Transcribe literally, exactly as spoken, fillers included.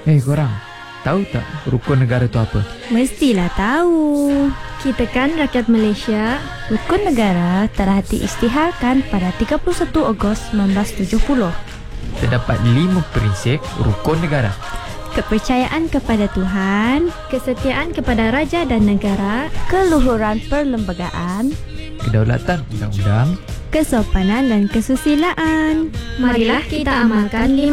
Eh korang, tahu tak rukun negara tu apa? Mestilah tahu. Kita kan rakyat Malaysia. Rukun negara telah diisytiharkan pada tiga puluh satu Ogos seribu sembilan ratus tujuh puluh. Terdapat lima prinsip rukun negara. Kepercayaan kepada Tuhan, kesetiaan kepada raja dan negara, keluhuran perlembagaan, Kedaulatan undang-undang, kesopanan dan kesusilaan. Marilah kita amalkan lima